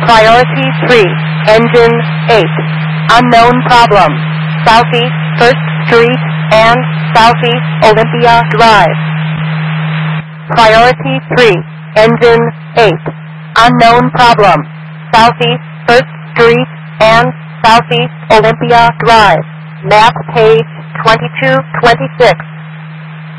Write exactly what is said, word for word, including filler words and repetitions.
Priority three, Engine eight. Unknown problem. Southeast first Street and Southeast Olympia Drive. Priority three, Engine eight. Unknown problem. Southeast first Street and Southeast Olympia Drive. Map page twenty-two twenty-six.